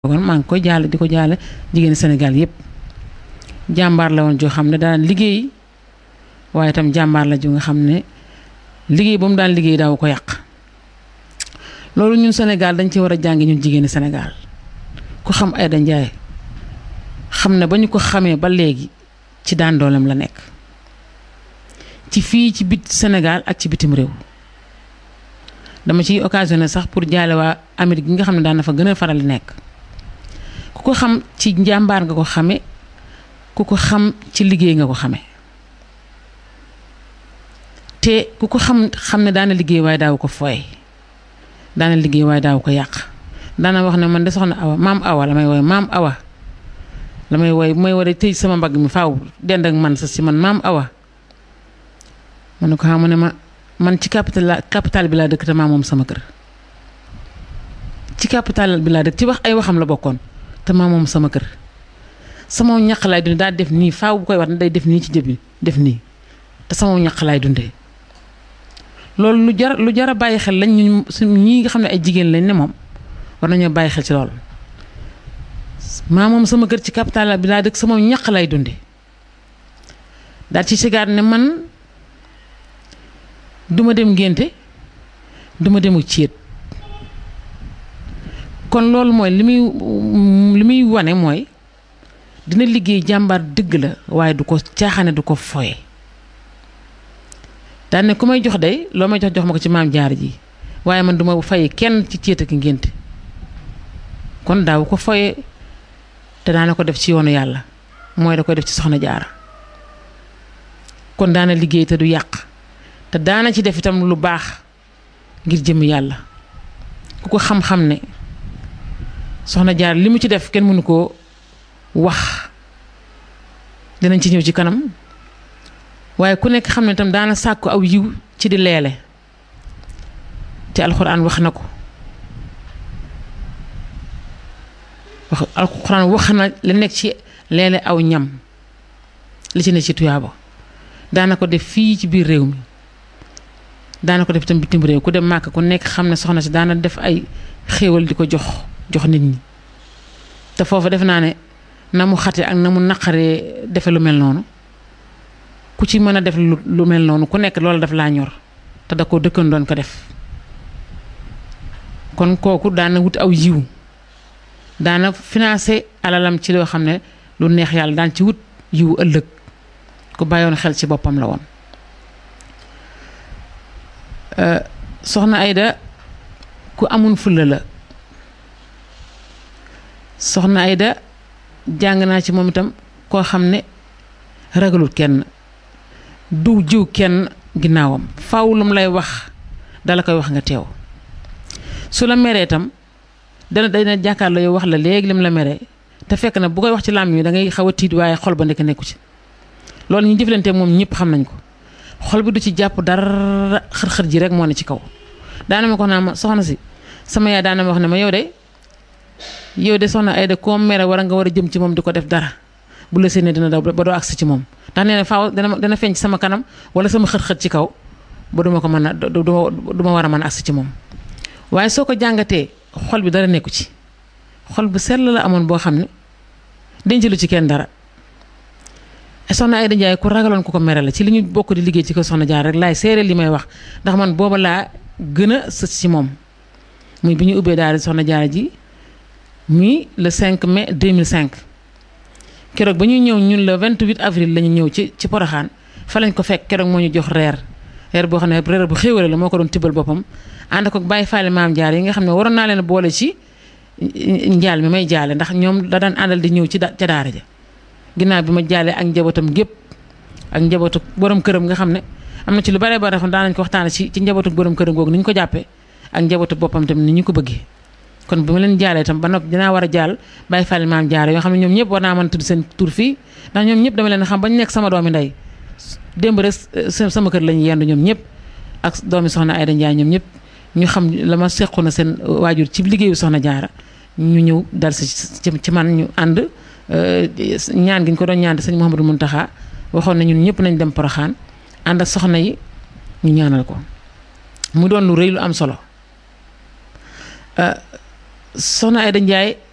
kon maa ngi koy jaale di ko jaale jigéen Sénégal yépp jàmbaar la woon joo xam ne daan liggéey waaye itam jàmbaar la ju nga xam ne liggéey ba mu daan liggéey daaw ko yàq loolu ñun Sénégal dañ ci war a jàngi ñun jigéeni Sénégal ku xam Aïda Ndiaye xam ne ba ñu ko xamee ba léegi ci daan dooleem la nekk ci fii ci bit Sénégal ak ci bitim réew dama ciy occasionné sax pour jaale waa Amérique gi nga xam ne daan na fa gën a faral di nekk ku ko xam ci njàmbaar nga ko xame ku ko xam ci liggéey nga ko xame te ku ko xam ne daana liggéey waaye daaw ko fooye daana liggéey waaye daaw ko yàq daana wax ne man de soxna Awa maam Awa la may wooy maam Awa la may wooy bu may war a tëj sama mbagg mi faaw dend ak man sa si man maam Awa ma ne ko xam ne man ci capital bi laa dëkk te maa moom sama kër ci capital bi laa dëkk ci wax ay waxam la bokkoon te maa moom sama kër sama ñaq laay dundee daa def nii faaw bu koy wax ne day def nii ci jëb bi def nii te sama ñaq laay dundee loolu lu jar a bàyyi xel lañ ñu ñii nga xam ne ay jigéen lañ ne moom war nañoo bàyyi xel ci loolu maa moom sama kër ci capital bi laa dëkk sama ñaq laay dundee daal ci sigaat ne man duma dem ngénte duma demu céet kon loolu mooy li muy wane mooy dina liggéey jàmbaar dëgg la waaye du ko caaxaane du ko foye daan ne ku may jox day loo may jox ma ko ci maam jaar ji waaye man duma faye kenn ci céet ak ngénte kon daaw ko foye te daana ko def ci yoonu yàlla mooy da koy def ci soxna jaara kon daana liggéey te du yàq te daana ci def itam lu baax ngir jëm yàlla ku ko xam-xam ne soxna jaar li mu ci def kenn mënu koo wax dinañ ci ñëw ci kanam waaye ku nekk xam ne itam daana sàkku aw yiw ci di leele te alxuraan wax na ko alxuraan wax na li nekk ci leele aw ñam li ci ne ci tuyaaba daana ko def fii ci biir réew mi daana ko def itam bitim réew ku dem màkk ku nekk xam ne soxna si daana def ay xéewal di ko jox nit ñi te foofu def naa ne na mu xate ak na mu naqaree defe lu mel noonu ku ci mën a def lu mel noonu ku nekk loolu daf laa ñor te da ko dëkkan doon ko def kon kooku daana wut aw yiw daana financé alalam ci loo xam ne lu neex yàlla daan ci wut yiw ëllëg ku bàyyoon xel ci boppam la woon soxna Aïda ku amun fulla la soxna Aïda jàng naa ci moom itam koo xam ne ragalul kenn du jiw kenn ginnaawam faaw lu mu lay wax dala koy wax nga teew su la meree itam dana jàkkaarloo yow wax la léegi lim la meree te fekk na bu koy wax ci làmmiñ wi da ngay xaw a tiit waaye xol ba nekku ci loolu ñu jëflante moom ñëpp xam nañ ko xol bi du ci jàpp dara xër-xër ji rek moo ne ci kaw daana ma ko naa ma soxna si sama yaay daana ma wax ne ma yow de soxna Aïda koo mere war a jëm ci moom di ko def dara bu la séenee dina daw ba doo agsi ci moom ndax nee na faaw dana feeñ ci sama kanam wala sama xët-xët ci kaw ba duma ko mën a duma war a mën a agsi ci moom waaye soo ko jàngatee xol bi dara nekku ci xol bu sell la amoon boo xam ne dencalu ci kenn dara soxna Aïda Ndiaye ku ragaloon ku ko mere la ci li ñu bokk di liggéey ci ko soxna jaar rek laay seere li may wax ndax man booba laa gën a sës ci moom muy bi ñu ubbee daal soxna jaar ji muy le 5 mai 2005 keroog ba ñuy ñëw ñun le 28 avril la ñu ñëw ci Porokhane fa lañ ko fekk keroog moo ñu jox reer boo xam ne reer bu xéwale la moo ko doon tibbal boppam ànd ko bàyyi faale maam jaar yi nga xam ne waroon naa leen boole ci njaal mi may jaale ndax ñoom da daan àndal di ñëw ca daara ja ginnaaw bi ma jaalee ak njabootam gépp ak njabootu borom këram nga xam ne am na ci lu bare bare xam daan nañ ko waxtaane ci njabootu borom këram googu ni ñu ko jàppee ak njabootu boppam tamit ni ñu ko bëggee kon bi ma leen jaalee itam ba noppi dinaa war a jaal bàyyi fàlle maam jaare yoo xam ne ñoom ñëpp war naa mën a tudd seen tur fii ndax ñoom ñëpp dama leen xam bañ nekk sama doomi ndey démb rek sama kër lañu yendu ñoom ñëpp ak doomi soxna Aïda Ndiaye ñoom ñëpp ñu xam la ma sequ na seen waajur ci liggéeyu soxna jaara ñu ñëw dal si ci man ñu ànd ñaan gi ñu ko doon ñaan sëñ Mouhamadou Mountakha waxoon na ñun ñëpp nañ dem Porokhane ànd ak soxna yi ñu ñaanal ko mu doon lu rëy lu am solo soxna Aïda Ndiaye